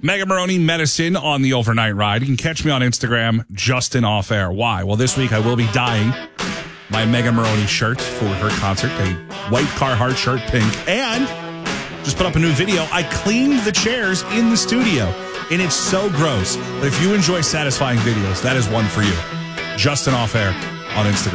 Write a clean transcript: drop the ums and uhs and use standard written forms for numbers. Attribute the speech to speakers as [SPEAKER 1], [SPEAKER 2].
[SPEAKER 1] Megan Maroney Medicine on the overnight ride. You can catch me on Instagram, Justin Off Air. Why? Well, this week I will be dyeing my Megan Maroney shirt for her concert, a white Carhartt shirt, pink, and just put up a new video. I cleaned the chairs in the studio, and it's so gross. But if you enjoy satisfying videos, that is one for you. Justin Off Air on Instagram.